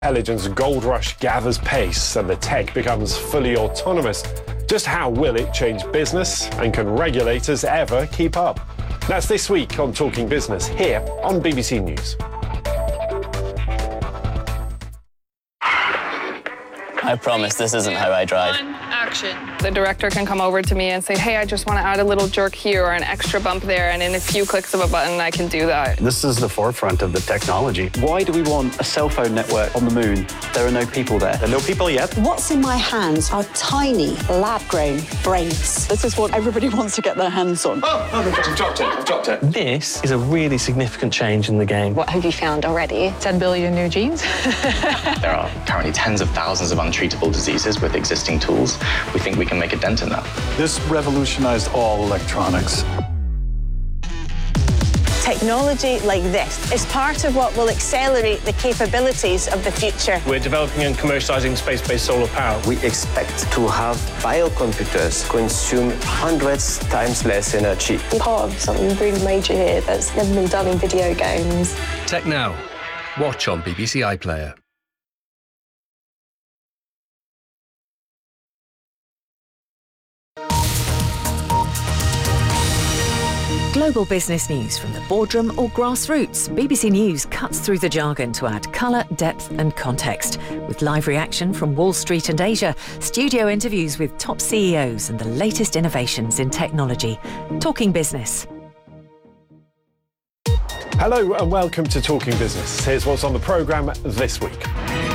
Intelligence gold rush gathers pace and the tech becomes fully autonomous. Just how will it change business, and can regulators ever keep up? That's this week on Talking Business here on BBC News. I promise this isn't how I drive. Action. The director can come over to me and say, hey, I just want to add a little jerk here or an extra bump there, and in a few clicks of a button I can do that. This is the forefront of the technology. Why do we want a cell phone network on the moon? There are no people there. There are no people yet. What's in my hands are tiny, lab-grown brains. This is what everybody wants to get their hands on. I've dropped it. This is a really significant change in the game. What have you found already? 10 billion new genes. There are currently tens of thousands of untreatable diseases with existing tools. We think we can make a dent in that. This revolutionized all electronics. Technology like this is part of what will accelerate the capabilities of the future. We're developing and commercializing space-based solar power. We expect to have biocomputers consume hundreds times less energy. I'm part of something really major here that's never been done in video games. Tech Now. Watch on BBC iPlayer. Global business news from the boardroom or grassroots. BBC News cuts through the jargon to add colour, depth and context. With live reaction from Wall Street and Asia, studio interviews with top CEOs and the latest innovations in technology. Talking Business. Hello and welcome to Talking Business. Here's what's on the programme this week.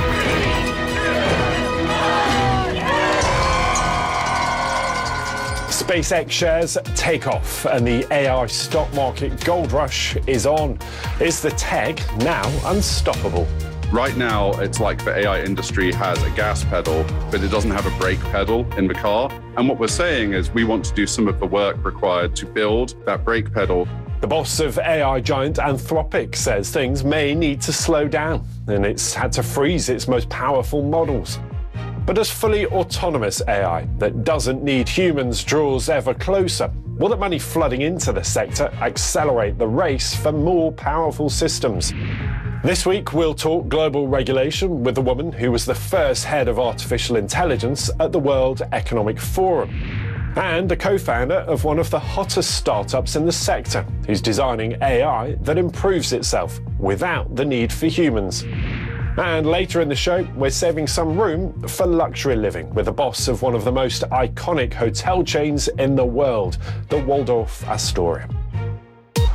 SpaceX shares take off and the AI stock market gold rush is on. Is the tech now unstoppable? Right now, it's like the AI industry has a gas pedal, but it doesn't have a brake pedal in the car. And what we're saying is we want to do some of the work required to build that brake pedal. The boss of AI giant Anthropic says things may need to slow down, and it's had to freeze its most powerful models. But does fully autonomous AI that doesn't need humans draws ever closer? Will the money flooding into the sector accelerate the race for more powerful systems? This week, we'll talk global regulation with the woman who was the first head of artificial intelligence at the World Economic Forum, and a co-founder of one of the hottest startups in the sector, who's designing AI that improves itself without the need for humans. And later in the show, we're saving some room for luxury living with the boss of one of the most iconic hotel chains in the world, the Waldorf Astoria.